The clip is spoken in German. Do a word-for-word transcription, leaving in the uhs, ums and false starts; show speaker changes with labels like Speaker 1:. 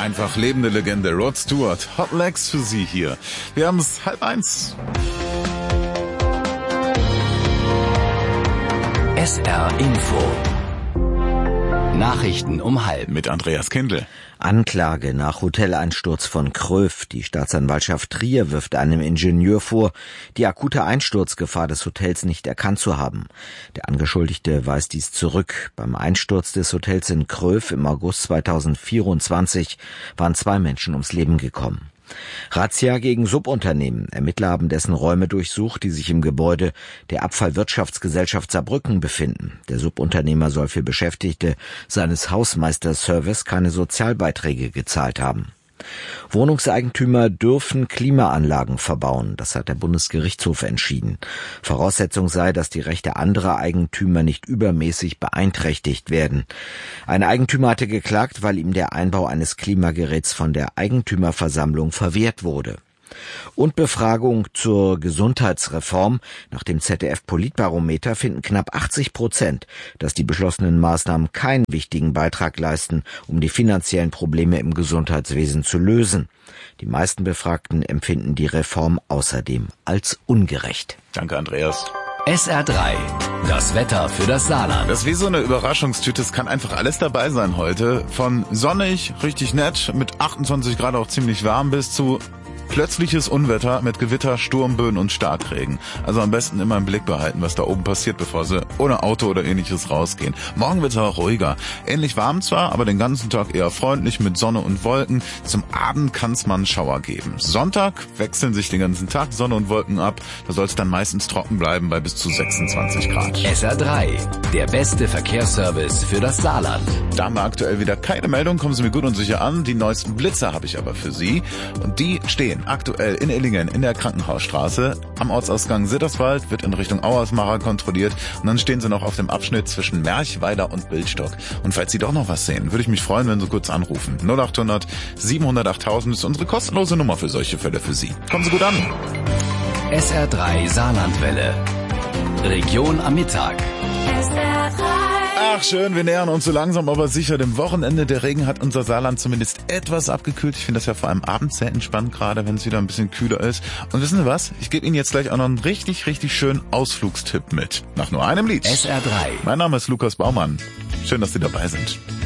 Speaker 1: Einfach lebende Legende Rod Stewart. Hot Legs für Sie hier. Wir haben es halb eins.
Speaker 2: S R Info. Nachrichten um halb.
Speaker 1: Mit Andreas Kindl.
Speaker 3: Anklage nach Hoteleinsturz von Kröv. Die Staatsanwaltschaft Trier wirft einem Ingenieur vor, die akute Einsturzgefahr des Hotels nicht erkannt zu haben. Der Angeschuldigte weist dies zurück. Beim Einsturz des Hotels in Kröv im August zweitausendvierundzwanzig waren zwei Menschen ums Leben gekommen. Razzia gegen Subunternehmen. Ermittler haben dessen Räume durchsucht, die sich im Gebäude der Abfallwirtschaftsgesellschaft Saarbrücken befinden. Der Subunternehmer soll für Beschäftigte seines Hausmeisterservice keine Sozialbeiträge gezahlt haben. Wohnungseigentümer dürfen Klimaanlagen verbauen. Das hat der Bundesgerichtshof entschieden. Voraussetzung sei, dass die Rechte anderer Eigentümer nicht übermäßig beeinträchtigt werden. Ein Eigentümer hatte geklagt, weil ihm der Einbau eines Klimageräts von der Eigentümerversammlung verwehrt wurde. Und Befragung zur Gesundheitsreform. Nach dem Z D F-Politbarometer finden knapp achtzig Prozent, dass die beschlossenen Maßnahmen keinen wichtigen Beitrag leisten, um die finanziellen Probleme im Gesundheitswesen zu lösen. Die meisten Befragten empfinden die Reform außerdem als ungerecht.
Speaker 1: Danke, Andreas.
Speaker 2: S R drei. Das Wetter für das Saarland.
Speaker 1: Das ist wie so eine Überraschungstüte. Es kann einfach alles dabei sein heute. Von sonnig, richtig nett, mit achtundzwanzig Grad auch ziemlich warm, bis zu plötzliches Unwetter mit Gewitter, Sturmböen und Starkregen. Also am besten immer im Blick behalten, was da oben passiert, bevor Sie ohne Auto oder ähnliches rausgehen. Morgen wird es auch ruhiger. Ähnlich warm zwar, aber den ganzen Tag eher freundlich mit Sonne und Wolken. Zum Abend kann es mal einen Schauer geben. Sonntag wechseln sich den ganzen Tag Sonne und Wolken ab. Da soll es dann meistens trocken bleiben bei bis zu sechsundzwanzig Grad.
Speaker 2: S R drei. Der beste Verkehrsservice für das Saarland.
Speaker 1: Da haben wir aktuell wieder keine Meldung. Kommen Sie mir gut und sicher an. Die neuesten Blitzer habe ich aber für Sie. Und die stehen aktuell in Illingen in der Krankenhausstraße. Am Ortsausgang Sitterswald wird in Richtung Auersmacher kontrolliert. Und dann stehen sie noch auf dem Abschnitt zwischen Merchweider und Bildstock. Und falls Sie doch noch was sehen, würde ich mich freuen, wenn Sie kurz anrufen. null acht hundert siebenhundert achttausend ist unsere kostenlose Nummer für solche Fälle für Sie. Kommen Sie gut an.
Speaker 2: S R drei Saarlandwelle. Region am Mittag.
Speaker 4: S R drei.
Speaker 1: Ach schön, wir nähern uns so langsam aber sicher dem Wochenende. Der Regen hat unser Saarland zumindest etwas abgekühlt. Ich finde das ja vor allem abends sehr entspannt, gerade wenn es wieder ein bisschen kühler ist. Und wissen Sie was? Ich gebe Ihnen jetzt gleich auch noch einen richtig, richtig schönen Ausflugstipp mit. Nach nur einem Lied.
Speaker 2: S R drei.
Speaker 1: Mein Name ist Lukas Baumann. Schön, dass Sie dabei sind.